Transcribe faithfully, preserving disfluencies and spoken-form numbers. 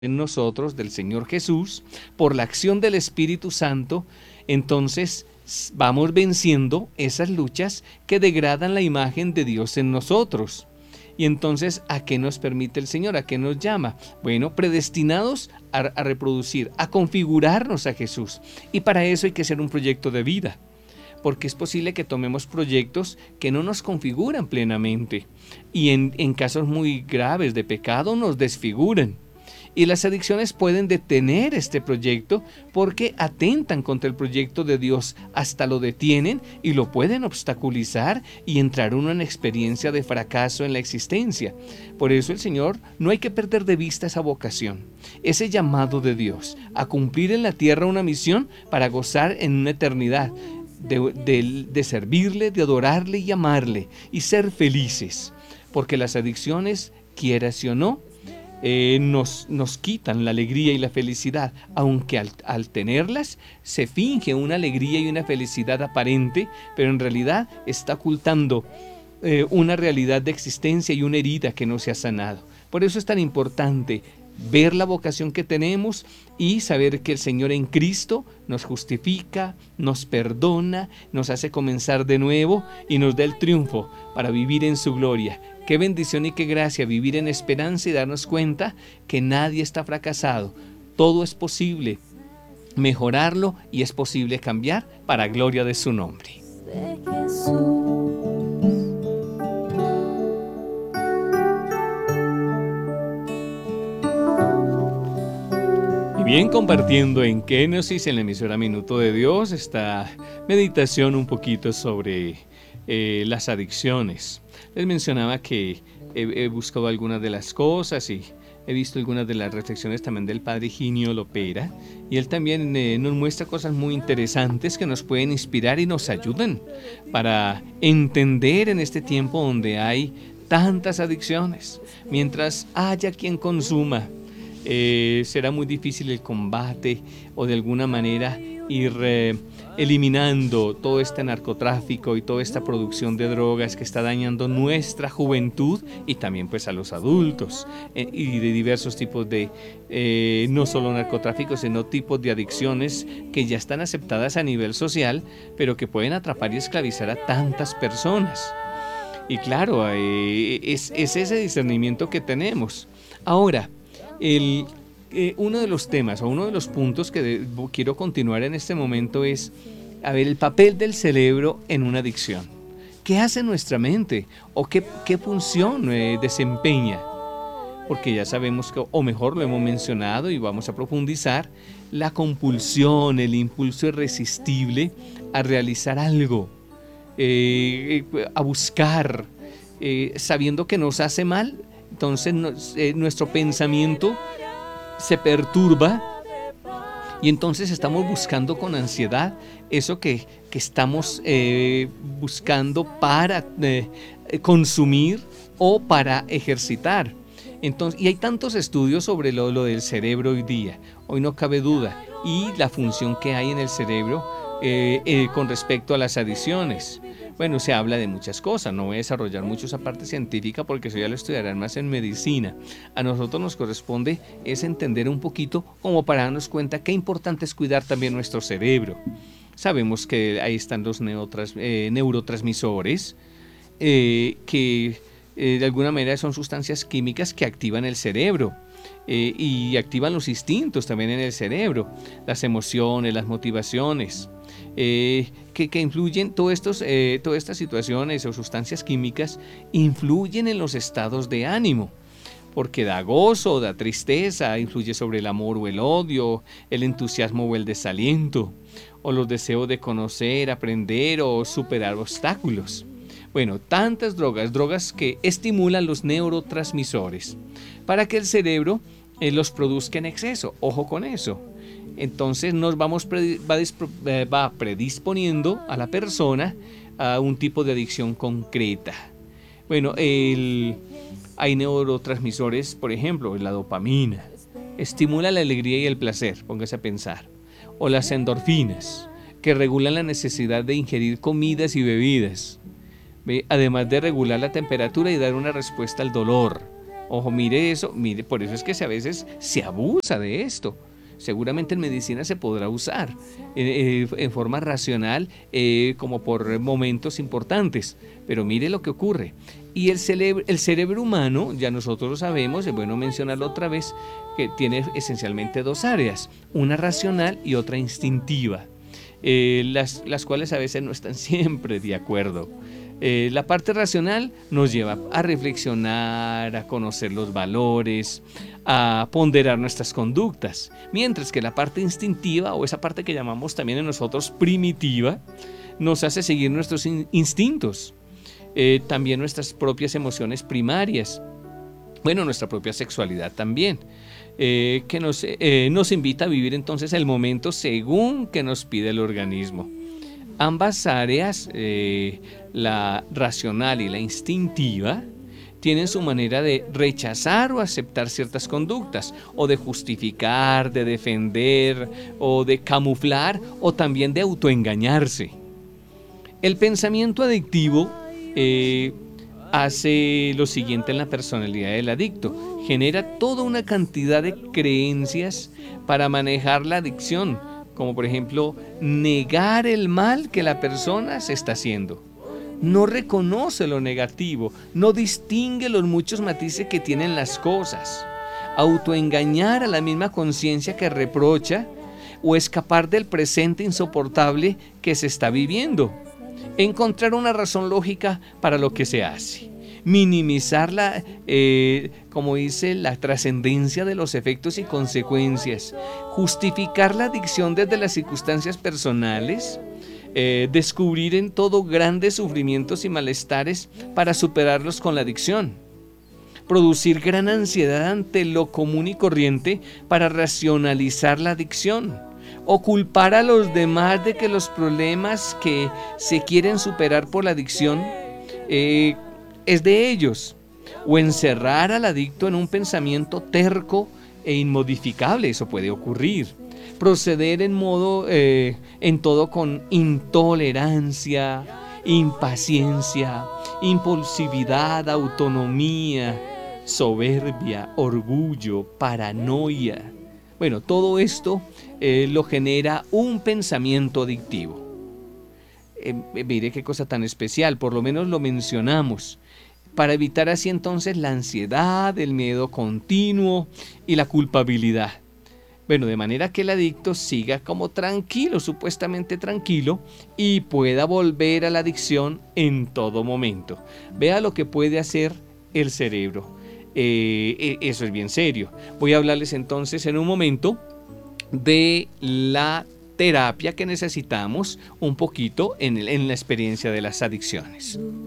en nosotros, del Señor Jesús, por la acción del Espíritu Santo, entonces vamos venciendo esas luchas que degradan la imagen de Dios en nosotros. Y entonces, ¿a qué nos permite el Señor? ¿A qué nos llama? Bueno, predestinados a, a reproducir, a configurarnos a Jesús. Y para eso hay que hacer un proyecto de vida, porque es posible que tomemos proyectos que no nos configuran plenamente y en, en casos muy graves de pecado nos desfiguran. Y las adicciones pueden detener este proyecto porque atentan contra el proyecto de Dios, hasta lo detienen y lo pueden obstaculizar y entrar uno en experiencia de fracaso en la existencia. Por eso el Señor, no hay que perder de vista esa vocación, ese llamado de Dios a cumplir en la tierra una misión para gozar en una eternidad de, de, de servirle, de adorarle y amarle y ser felices. Porque las adicciones, quieras o no, Eh, nos, nos quitan la alegría y la felicidad, aunque al, al tenerlas se finge una alegría y una felicidad aparente, pero en realidad está ocultando eh, una realidad de existencia y una herida que no se ha sanado. Por eso es tan importante ver la vocación que tenemos y saber que el Señor en Cristo nos justifica, nos perdona, nos hace comenzar de nuevo y nos da el triunfo para vivir en su gloria. Qué bendición y qué gracia vivir en esperanza y darnos cuenta que nadie está fracasado. Todo es posible mejorarlo y es posible cambiar para gloria de su nombre. Y bien, compartiendo en Kenosis, en la emisora Minuto de Dios, esta meditación un poquito sobre eh, las adicciones. Les mencionaba que he, he buscado algunas de las cosas y he visto algunas de las reflexiones también del padre Higinio Lopera, y él también eh, nos muestra cosas muy interesantes que nos pueden inspirar y nos ayudan para entender en este tiempo donde hay tantas adicciones. Mientras haya quien consuma, eh, será muy difícil el combate o de alguna manera ir eh, eliminando todo este narcotráfico y toda esta producción de drogas que está dañando nuestra juventud y también pues a los adultos eh, y de diversos tipos de, eh, no solo narcotráfico, sino tipos de adicciones que ya están aceptadas a nivel social, pero que pueden atrapar y esclavizar a tantas personas. Y claro, eh, es, es ese discernimiento que tenemos. Ahora, el Eh, uno de los temas o uno de los puntos que de, quiero continuar en este momento es, a ver, el papel del cerebro en una adicción. ¿Qué hace nuestra mente? ¿O qué, qué función eh, desempeña? Porque ya sabemos que, o mejor lo hemos mencionado y vamos a profundizar, la compulsión, el impulso irresistible a realizar algo, eh, a buscar, eh, sabiendo que nos hace mal, entonces nos, eh, nuestro pensamiento se perturba y entonces estamos buscando con ansiedad eso que, que estamos eh, buscando para eh, consumir o para ejercitar. Entonces, y hay tantos estudios sobre lo, lo del cerebro hoy día, hoy no cabe duda, y la función que hay en el cerebro eh, eh, con respecto a las adicciones. Bueno, se habla de muchas cosas, no voy a desarrollar mucho esa parte científica porque eso ya lo estudiarán más en medicina. A nosotros nos corresponde es entender un poquito como para darnos cuenta qué importante es cuidar también nuestro cerebro. Sabemos que ahí están los neotras, eh, neurotransmisores, eh, que eh, de alguna manera son sustancias químicas que activan el cerebro. Eh, y activan los instintos también en el cerebro, las emociones, las motivaciones, eh, que, que influyen, todo estos, eh, todas estas situaciones o sustancias químicas influyen en los estados de ánimo, porque da gozo, da tristeza, influye sobre el amor o el odio, el entusiasmo o el desaliento, o los deseos de conocer, aprender o superar obstáculos. Bueno, tantas drogas, drogas que estimulan los neurotransmisores para que el cerebro eh, los produzca en exceso. Ojo con eso. Entonces nos vamos va, va predisponiendo a la persona a un tipo de adicción concreta. Bueno, el, hay neurotransmisores, por ejemplo, la dopamina, estimula la alegría y el placer, póngase a pensar, o las endorfinas, que regulan la necesidad de ingerir comidas y bebidas, además de regular la temperatura y dar una respuesta al dolor Ojo, mire eso, mire, por eso es que a veces se abusa de esto. Seguramente en medicina se podrá usar eh, eh, en forma racional, eh, como por momentos importantes, pero mire lo que ocurre. Y el cerebro, el cerebro humano, ya nosotros lo sabemos, es bueno mencionarlo otra vez, que tiene esencialmente dos áreas, una racional y otra instintiva, eh, las, las cuales a veces no están siempre de acuerdo. Eh, la parte racional nos lleva a reflexionar, a conocer los valores, a ponderar nuestras conductas, mientras que la parte instintiva, o esa parte que llamamos también en nosotros primitiva, nos hace seguir nuestros in- instintos, eh, también nuestras propias emociones primarias, bueno, nuestra propia sexualidad también, eh, que nos, eh, nos invita a vivir entonces el momento según que nos pide el organismo. Ambas áreas, eh, la racional y la instintiva, tienen su manera de rechazar o aceptar ciertas conductas, o de justificar, de defender, o de camuflar, o también de autoengañarse. El pensamiento adictivo eh, hace lo siguiente en la personalidad del adicto: genera toda una cantidad de creencias para manejar la adicción, como por ejemplo, negar el mal que la persona se está haciendo. No reconoce lo negativo, no distingue los muchos matices que tienen las cosas. Autoengañar a la misma conciencia que reprocha, o escapar del presente insoportable que se está viviendo. Encontrar una razón lógica para lo que se hace. Minimizar la, eh, como dice, la trascendencia de los efectos y consecuencias. Justificar la adicción desde las circunstancias personales. Eh, descubrir en todo grandes sufrimientos y malestares para superarlos con la adicción. Producir gran ansiedad ante lo común y corriente para racionalizar la adicción. O culpar a los demás de que los problemas que se quieren superar por la adicción eh, es de ellos. O encerrar al adicto en un pensamiento terco e inmodificable. Eso puede ocurrir. Proceder en modo, eh, en todo con intolerancia, impaciencia, impulsividad, autonomía, soberbia, orgullo, paranoia. Bueno, todo esto eh, lo genera un pensamiento adictivo. Eh, mire qué cosa tan especial, por lo menos lo mencionamos, para evitar así entonces la ansiedad, el miedo continuo y la culpabilidad. Bueno, de manera que el adicto siga como tranquilo, supuestamente tranquilo, y pueda volver a la adicción en todo momento. Vea lo que puede hacer el cerebro. Eh, eso es bien serio. Voy a hablarles entonces en un momento de la terapia que necesitamos un poquito en, en la experiencia de las adicciones.